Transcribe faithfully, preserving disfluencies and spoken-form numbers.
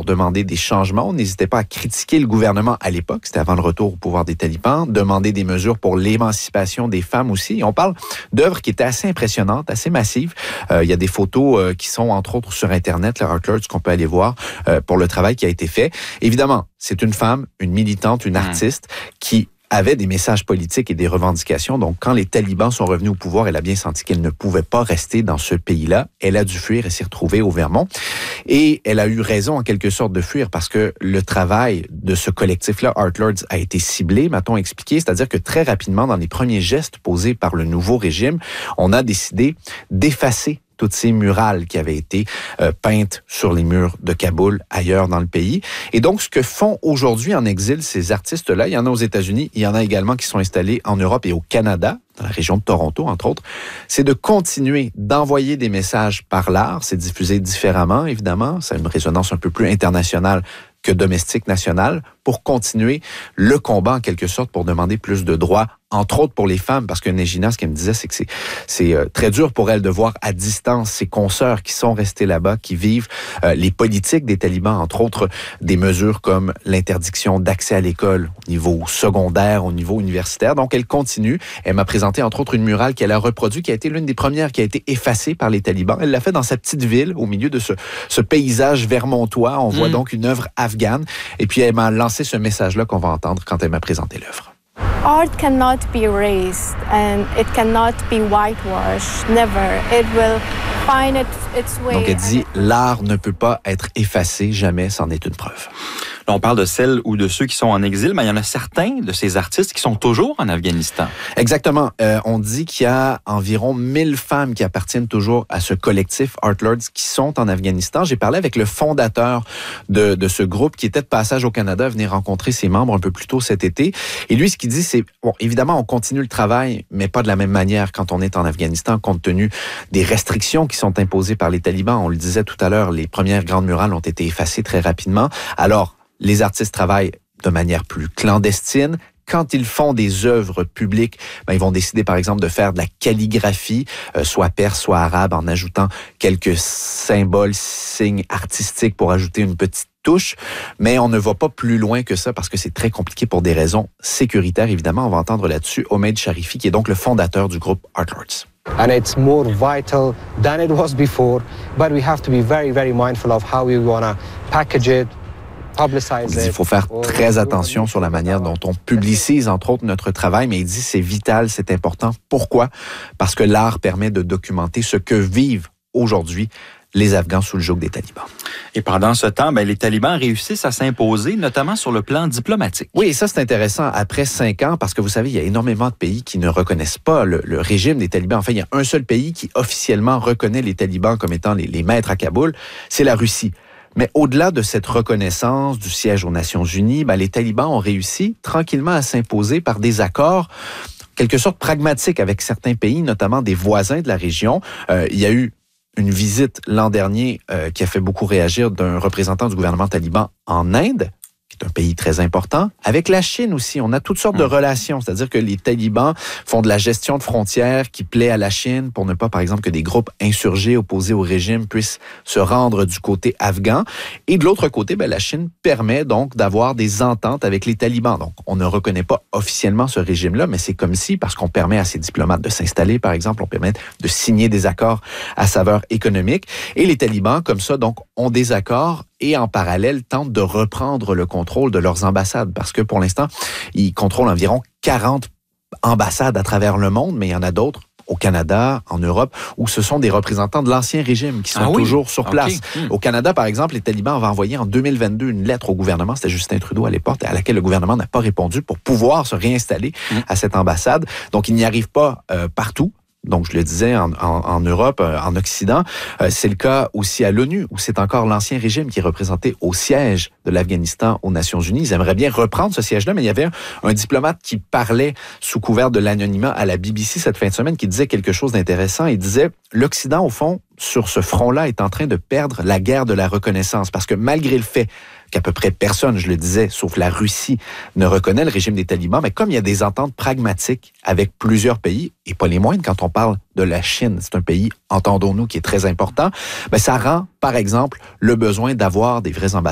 pour demander des changements. On n'hésitait pas à critiquer le gouvernement à l'époque, c'était avant le retour au pouvoir des talibans, demander des mesures pour l'émancipation des femmes aussi. Et on parle d'œuvres qui étaient assez impressionnantes, assez massives. Euh, il y a des photos euh, qui sont entre autres sur Internet, le Art Lords, qu'on peut aller voir euh, pour le travail qui a été fait. Évidemment, c'est une femme, une militante, une artiste qui avait des messages politiques et des revendications. Donc, quand les talibans sont revenus au pouvoir, elle a bien senti qu'elle ne pouvait pas rester dans ce pays-là. Elle a dû fuir et s'est retrouvée au Vermont. Et elle a eu raison, en quelque sorte, de fuir parce que le travail de ce collectif-là, Art Lords, a été ciblé, m'a-t-on expliqué. C'est-à-dire que très rapidement, dans les premiers gestes posés par le nouveau régime, on a décidé d'effacer toutes ces murales qui avaient été euh, peintes sur les murs de Kaboul, ailleurs dans le pays. Et donc, ce que font aujourd'hui en exil ces artistes-là, il y en a aux États-Unis, il y en a également qui sont installés en Europe et au Canada, dans la région de Toronto, entre autres, c'est de continuer d'envoyer des messages par l'art. C'est diffusé différemment, évidemment. Ça a une résonance un peu plus internationale que domestique nationale, pour continuer le combat, en quelque sorte, pour demander plus de droits, entre autres pour les femmes, parce que Negina, ce qu'elle me disait, c'est que c'est, c'est euh, très dur pour elle de voir à distance ses consoeurs qui sont restés là-bas, qui vivent euh, les politiques des talibans, entre autres des mesures comme l'interdiction d'accès à l'école au niveau secondaire, au niveau universitaire. Donc, elle continue. Elle m'a présenté, entre autres, une murale qu'elle a reproduite, qui a été l'une des premières qui a été effacée par les talibans. Elle l'a fait dans sa petite ville, au milieu de ce, ce paysage vermontois. On mmh. voit donc une œuvre afghane. Et puis, elle m'a lancé ce message-là qu'on va entendre quand elle m'a présenté l'œuvre. Art cannot be erased and it cannot be whitewashed. Never. It will find it, its way. Donc, elle dit, l'art ne peut pas être effacé, jamais, c'en est une preuve. Là, on parle de celles ou de ceux qui sont en exil, mais il y en a certains de ces artistes qui sont toujours en Afghanistan. Exactement. Euh, on dit qu'il y a environ mille femmes qui appartiennent toujours à ce collectif Art Lords qui sont en Afghanistan. J'ai parlé avec le fondateur de, de ce groupe qui était de passage au Canada, venir rencontrer ses membres un peu plus tôt cet été. Et lui, ce qu'il dit, c'est, bon, évidemment, on continue le travail, mais pas de la même manière quand on est en Afghanistan, compte tenu des restrictions qui sont imposées par les talibans. On le disait tout à l'heure, les premières grandes murales ont été effacées très rapidement. Alors, les artistes travaillent de manière plus clandestine. Quand ils font des œuvres publiques, ben, ils vont décider, par exemple, de faire de la calligraphie, euh, soit perse, soit arabe, en ajoutant quelques symboles, signes artistiques pour ajouter une petite touche. Mais on ne va pas plus loin que ça parce que c'est très compliqué pour des raisons sécuritaires, évidemment. On va entendre là-dessus Omeid Sharifi, qui est donc le fondateur du groupe Art Lords. And it's more vital than it was before, but we have to be very, very mindful of how we want to package it. Il faut faire très attention sur la manière dont on publicise, entre autres, notre travail, mais il dit c'est vital, c'est important. Pourquoi? Parce que l'art permet de documenter ce que vivent aujourd'hui les Afghans sous le joug des talibans. Et pendant ce temps, ben, les talibans réussissent à s'imposer, notamment sur le plan diplomatique. Oui, et ça, c'est intéressant. Après cinq ans, parce que vous savez, il y a énormément de pays qui ne reconnaissent pas le, le régime des talibans. Enfin, il y a un seul pays qui officiellement reconnaît les talibans comme étant les, les maîtres à Kaboul, c'est la Russie. Mais au-delà de cette reconnaissance du siège aux Nations Unies, ben, les talibans ont réussi tranquillement à s'imposer par des accords quelque sorte pragmatiques avec certains pays, notamment des voisins de la région. Euh, il y a eu une visite l'an dernier euh, qui a fait beaucoup réagir d'un représentant du gouvernement taliban en Inde, qui est un pays très important. Avec la Chine aussi, on a toutes sortes de relations. C'est-à-dire que les talibans font de la gestion de frontières qui plaît à la Chine pour ne pas, par exemple, que des groupes insurgés opposés au régime puissent se rendre du côté afghan. Et de l'autre côté, ben, la Chine permet donc d'avoir des ententes avec les talibans. Donc, on ne reconnaît pas officiellement ce régime-là, mais c'est comme si, parce qu'on permet à ces diplomates de s'installer, par exemple, on permet de signer des accords à saveur économique. Et les talibans, comme ça, donc, ont des accords et en parallèle tentent de reprendre le contrôle de leurs ambassades parce que pour l'instant, ils contrôlent environ quarante ambassades à travers le monde, mais il y en a d'autres au Canada, en Europe, où ce sont des représentants de l'ancien régime qui sont ah oui? toujours sur place. Okay. Mmh. Au Canada, par exemple, les talibans avaient envoyé en deux mille vingt-deux une lettre au gouvernement, c'était Justin Trudeau à l'époque, à laquelle le gouvernement n'a pas répondu pour pouvoir se réinstaller mmh. à cette ambassade. Donc, ils n'y arrivent pas euh, partout. Donc, je le disais, en, en, en Europe, en Occident, euh, c'est le cas aussi à l'ONU, où c'est encore l'ancien régime qui est représenté au siège de l'Afghanistan aux Nations Unies. Ils aimeraient bien reprendre ce siège-là, mais il y avait un, un diplomate qui parlait sous couvert de l'anonymat à la B B C cette fin de semaine, qui disait quelque chose d'intéressant. Il disait, l'Occident, au fond, sur ce front-là, est en train de perdre la guerre de la reconnaissance, parce que malgré le fait qu'à peu près personne, je le disais, sauf la Russie, ne reconnaît le régime des talibans, mais comme il y a des ententes pragmatiques avec plusieurs pays, et pas les moindres quand on parle de la Chine, c'est un pays, entendons-nous, qui est très important, ben ça rend, par exemple, le besoin d'avoir des vrais ambassadeurs